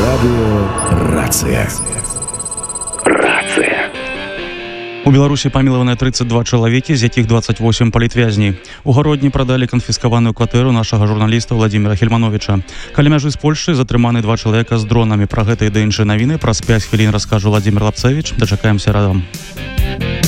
Радыё Рацыя. У Беларусі памілаваныя 32 чалавекі, з якіх 28 палітвязней. У Гародні прадалі канфіскаваную кватэру нашага журналіста Владзіміра Хельмановіча. Каля мяжы з Польшчай затрыманы 2 чалавека з дронамі. Пра гэта і да іншыя навіны праз 5 хвілін раскажа Владзімір Лапцевіч. Дачакаемся радам.